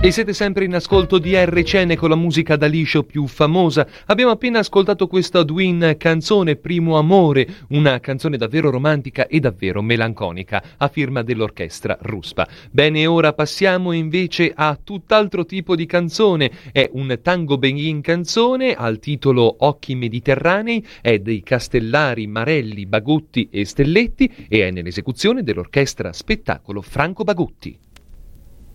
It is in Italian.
E siete sempre in ascolto di RCN con la musica da liscio più famosa. Abbiamo appena ascoltato questa Dwin canzone, Primo Amore, una canzone davvero romantica e davvero melanconica, a firma dell'orchestra Ruspa. Bene, ora passiamo invece a tutt'altro tipo di canzone. È un tango beghin canzone al titolo Occhi Mediterranei, è dei Castellari, Marelli, Bagutti e Stelletti e è nell'esecuzione dell'orchestra Spettacolo Franco Bagutti.